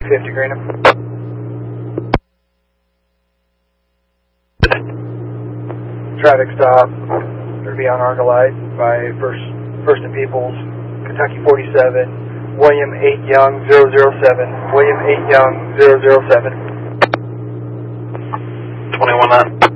50 Greenham. Traffic stop, it'll be on Argolite by First and Peoples, Kentucky 47, William 8 Young 007, William 8 Young 007. 21-9.